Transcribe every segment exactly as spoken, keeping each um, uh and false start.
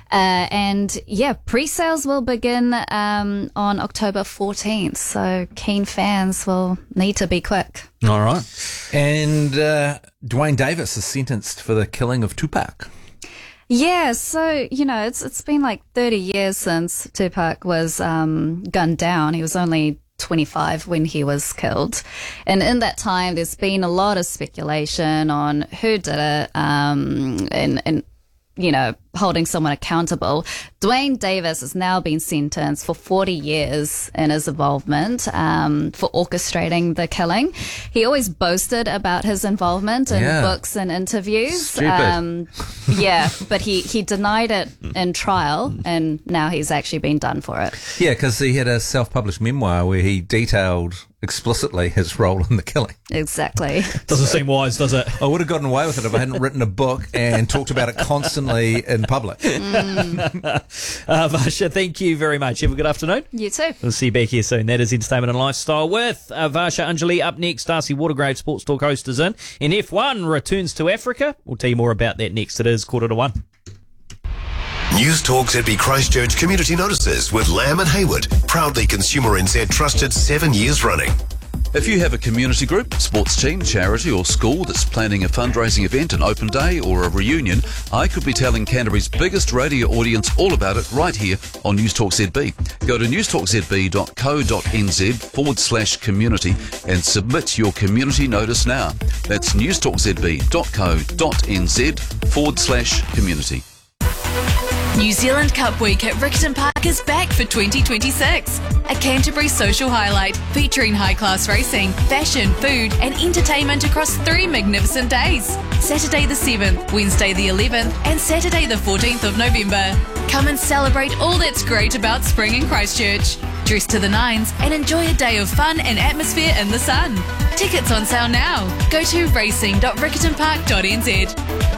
Uh, and yeah, pre-sales will begin um, on October fourteenth. So keen fans will need to be quick. All right. And uh, Dwayne Davis is sentenced for the killing of Tupac. Yeah, so, you know, it's it's been like thirty years since Tupac was um, gunned down. He was only twenty-five when he was killed. And in that time, there's been a lot of speculation on who did it um, and, and, you know, holding someone accountable. Dwayne Davis has now been sentenced for forty years in his involvement um, for orchestrating the killing. He always boasted about his involvement in yeah. books and interviews. Stupid. Um, yeah, but he, he denied it in trial, and now he's actually been done for it. Yeah, because he had a self-published memoir where he detailed explicitly his role in the killing. Exactly. Doesn't seem wise, does it? I would have gotten away with it if I hadn't written a book and talked about it constantly in public. Mm. uh, Varsha, thank you very much. Have a good afternoon. You too. We'll see you back here soon. That is Entertainment and Lifestyle with uh, Varsha Anjali. Up next, Darcy Watergrave, Sports Talk host, is in. And F one returns to Africa. We'll tell you more about that next. It is quarter to one. News Talk Z B Christchurch Community Notices with Lamb and Hayward. Proudly Consumer N Z trusted seven years running. If you have a community group, sports team, charity or school that's planning a fundraising event, an open day or a reunion, I could be telling Canterbury's biggest radio audience all about it right here on News Talk Z B. Go to newstalkzb.co.nz forward slash community and submit your community notice now. That's newstalkzb.co.nz forward slash community. New Zealand Cup Week at Riccarton Park is back for twenty twenty-six. A Canterbury social highlight featuring high-class racing, fashion, food and entertainment across three magnificent days. Saturday the seventh, Wednesday the eleventh and Saturday the fourteenth of November. Come and celebrate all that's great about spring in Christchurch. Dress to the nines and enjoy a day of fun and atmosphere in the sun. Tickets on sale now. Go to racing dot riccarton park dot n z.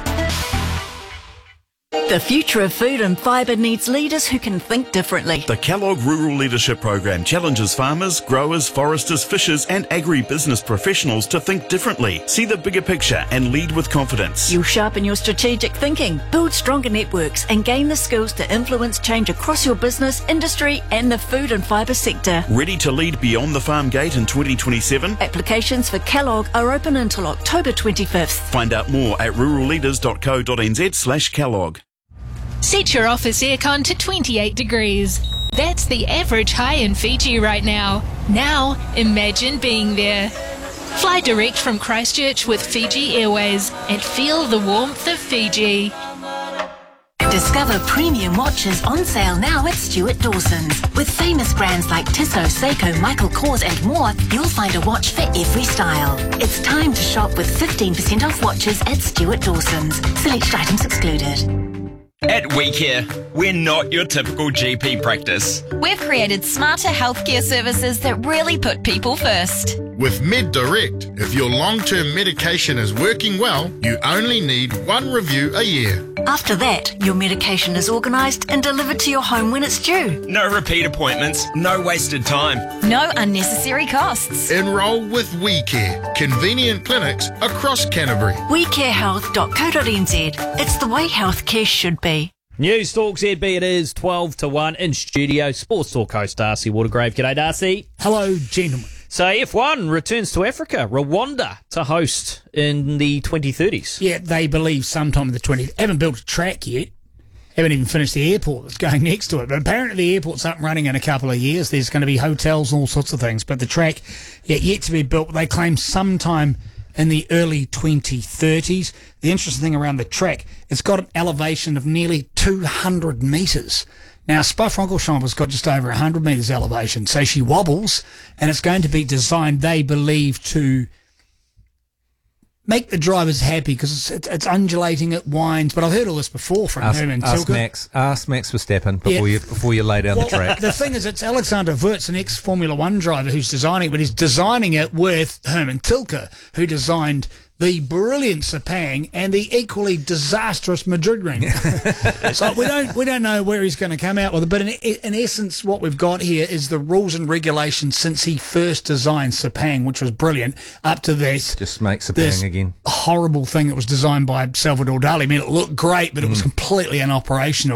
The future of food and fibre needs leaders who can think differently. The Kellogg Rural Leadership Program challenges farmers, growers, foresters, fishers and agri-business professionals to think differently, see the bigger picture and lead with confidence. You'll sharpen your strategic thinking, build stronger networks and gain the skills to influence change across your business, industry and the food and fibre sector. Ready to lead beyond the farm gate in twenty twenty-seven? Applications for Kellogg are open until October twenty-fifth. Find out more at rural leaders dot co dot n z slash Kellogg. Set your office aircon to twenty-eight degrees. That's the average high in Fiji right now. Now, imagine being there. Fly direct from Christchurch with Fiji Airways and feel the warmth of Fiji. Discover premium watches on sale now at Stuart Dawson's. With famous brands like Tissot, Seiko, Michael Kors and more, you'll find a watch for every style. It's time to shop with fifteen percent off watches at Stuart Dawson's. Select items excluded. At WeCare, we're not your typical G P practice. We've created smarter healthcare services that really put people first. With MedDirect, if your long-term medication is working well, you only need one review a year. After that, your medication is organised and delivered to your home when it's due. No repeat appointments, no wasted time. No unnecessary costs. Enrol with WeCare, convenient clinics across Canterbury. we care health dot co dot n z. It's the way healthcare should be. News Talk Z B, it is twelve to one in studio. Sports Talk host Darcy Watergrave. G'day, Darcy. Hello, gentlemen. So F one returns to Africa, Rwanda to host in the twenty thirties. Yeah, they believe sometime in the twenties. Haven't built a track yet. Haven't even finished the airport that's going next to it. But apparently the airport's up and running in a couple of years. There's going to be hotels and all sorts of things. But the track, yeah, yet to be built. They claim sometime in the early twenty thirties. The interesting thing around the track, it's got an elevation of nearly two hundred metres. Now, Spa-Francorchamps has got just over one hundred metres elevation, so she wobbles, and it's going to be designed, they believe, to make the drivers happy because it's, it's, it's undulating, it winds. But I've heard all this before from ask, Herman ask Tilke. Max, ask Max Verstappen before Yeah. you before you lay down Well, the track. The thing is, it's Alexander Wurz, an ex-Formula One driver who's designing it, but he's designing it with Herman Tilke, who designed the brilliant Sepang and the equally disastrous Madrid ring. So we don't we don't know where he's going to come out with it, but in, in essence what we've got here is the rules and regulations since he first designed Sepang, which was brilliant, up to this. Just make this Sepang again. horrible thing that was designed by Salvador Dali. I mean, it looked great, but it was completely inoperational.